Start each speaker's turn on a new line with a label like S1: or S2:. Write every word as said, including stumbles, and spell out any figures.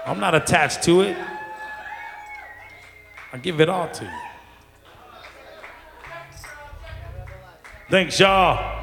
S1: I'm not attached to it. I give it all to you. Thanks, y'all.